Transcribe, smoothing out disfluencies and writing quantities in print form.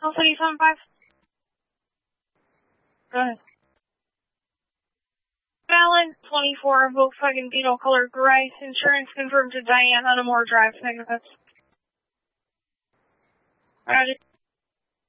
Alpha 875. Go ahead. Fallon, 24, Volkswagen Beetle, color gray. Insurance confirmed to Diane on Amore Drive. Negative. Roger.